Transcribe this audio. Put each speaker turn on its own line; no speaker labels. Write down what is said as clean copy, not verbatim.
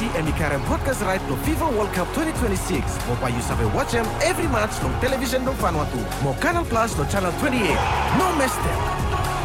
Messi and Mkhitaryan podcast right to FIFA World Cup 2026. Mo pa you sabe watch them every match no television no Vanuatu. Mo Canal Plus no channel 28. No miss them.